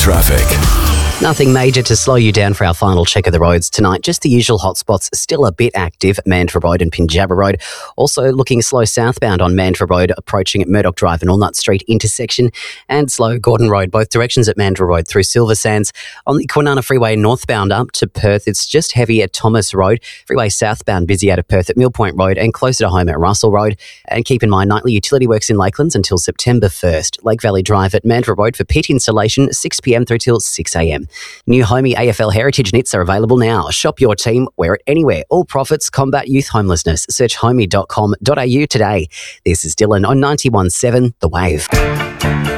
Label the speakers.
Speaker 1: traffic.
Speaker 2: Nothing major to slow you down for our final check of the roads tonight. Just the usual hotspots, still a bit active. Mandurah Road and Pinjarra Road. Also looking slow southbound on Mandurah Road, approaching at Murdoch Drive and Walnut Street intersection. And slow Gordon Road, both directions at Mandurah Road through Silver Sands. On the Kwinana Freeway northbound up to Perth, it's just heavy at Thomas Road. Freeway southbound busy out of Perth at Mill Point Road and closer to home at Russell Road. And keep in mind, nightly utility works in Lakelands until September 1st. Lake Valley Drive at Mandurah Road for pit installation, 6 p.m. through till 6 a.m. New Homey AFL Heritage knits are available now. Shop your team, wear it anywhere. All profits combat youth homelessness. Search homey.com.au today. This is Dylan on 91.7 The Wave.